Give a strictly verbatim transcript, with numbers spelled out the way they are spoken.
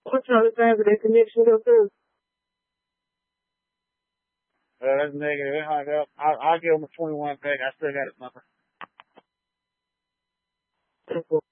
I'm trying to find that connection up there. Uh, that's negative. It hung up. I'll, I'll give him a twenty-one pack. I still got his number.